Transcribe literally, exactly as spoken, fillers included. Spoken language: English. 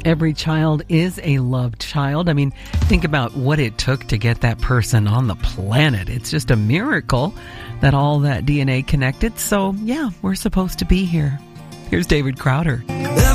Every child is a loved child. I mean, think about what it took to get that person on the planet. It's just a miracle that all that D N A connected. So, yeah, we're supposed to be here. Here's David Crowder.